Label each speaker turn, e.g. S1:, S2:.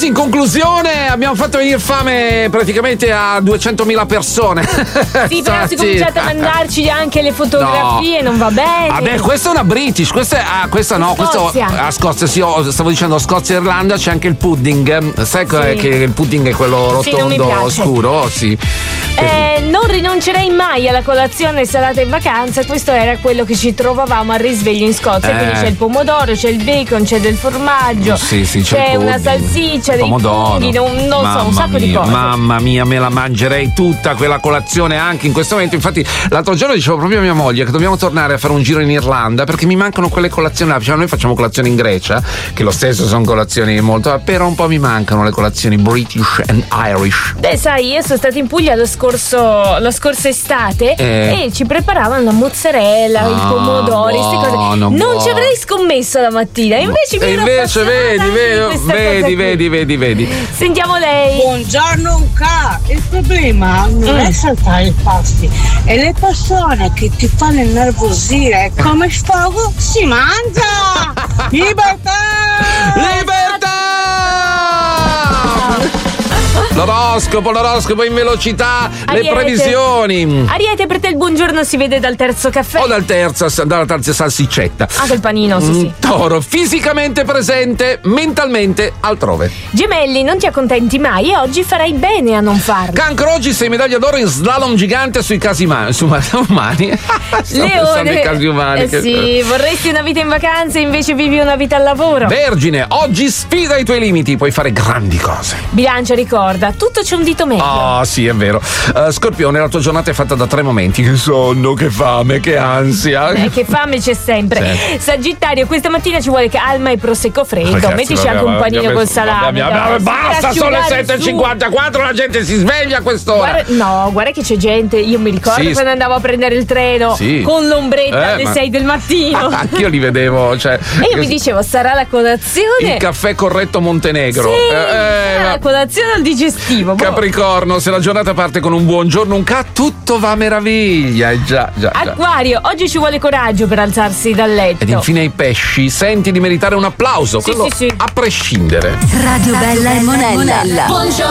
S1: ragazzi, in conclusione abbiamo fatto venire fame praticamente a 200.000 persone.
S2: Sì, però si cominciate a mandarci anche le fotografie, non va bene.
S1: Vabbè, questa è una British, questa no,
S2: Scozia.
S1: a Scozia, sì, stavo dicendo Scozia e Irlanda c'è anche il pudding. Sai che il pudding è quello
S2: Sì, non mi
S1: rotondo,
S2: piace.
S1: scuro? Sì.
S2: Non rinuncerei mai alla colazione salata in vacanza. Questo era quello che ci trovavamo al risveglio in Scozia. Quindi c'è il pomodoro, c'è il bacon, c'è del formaggio,
S1: Sì,
S2: c'è
S1: il
S2: una
S1: pudding,
S2: salsiccia, dei
S1: pomodoro.
S2: funghi, non so, un sacco
S1: mia,
S2: di cose.
S1: Mamma mia, me la mangerei tutta quella colazione anche in questo momento. Infatti l'altro giorno dicevo proprio a mia moglie che dobbiamo tornare a fare un giro in Irlanda perché mi mancano quelle colazioni là. Cioè, noi facciamo colazione in Grecia, che lo stesso sono colazioni molto, però un po' mi mancano le colazioni British and Irish.
S2: Beh, sai, io sono stata in Puglia la scorsa estate e ci preparavano la mozzarella, i pomodori, queste cose. Non ci avrei scommesso la mattina, invece mi ero
S1: vedi.
S2: Sentiamo lei.
S3: Buongiorno il problema non è saltare i pasti, è le persone che ti fanno innervosire. Come sfogo si mangia. Libertà!
S1: L'oroscopo in velocità,
S2: Ariete.
S1: le previsioni.
S2: Ariete, per te il buongiorno si vede dal terzo caffè
S1: O dalla terza salsicetta.
S2: Anche il panino, sì.
S1: Toro, fisicamente presente, mentalmente altrove.
S2: Gemelli, non ti accontenti mai e oggi farai bene a non farlo.
S1: Cancro, oggi sei medaglia d'oro in slalom gigante sui casi umani. Stavo pensando ai casi umani.
S2: Sì, vorresti una vita in vacanza e invece vivi una vita al lavoro.
S1: Vergine, oggi sfida i tuoi limiti, puoi fare grandi cose.
S2: Bilancia, ricorda, tutto c'è un dito meglio.
S1: Ah, sì, è vero. Scorpione, la tua giornata è fatta da 3 momenti. Che sonno, che fame, che ansia.
S2: Che fame c'è sempre.
S1: Sì.
S2: Sagittario, questa mattina ci vuole calma e prosecco freddo.
S1: Ragazzi,
S2: Mettici anche un panino col salame.
S1: Basta, sono le 7:54, la gente si sveglia a quest'ora.
S2: Guarda che c'è gente. Io mi ricordo quando andavo a prendere il treno con l'ombretta alle 6 del mattino.
S1: Anch'io li vedevo, cioè.
S2: E io mi dicevo, sarà la colazione?
S1: Il caffè corretto Montenegro.
S2: La colazione al digestivo.
S1: Capricorno, se la giornata parte con un buongiorno, tutto va a meraviglia. Già.
S2: Acquario, oggi ci vuole coraggio per alzarsi dal letto.
S1: Ed infine i pesci, senti di meritare un applauso,
S2: Sì.
S1: a prescindere.
S4: Radio Bella e Monella.
S5: Buongiorno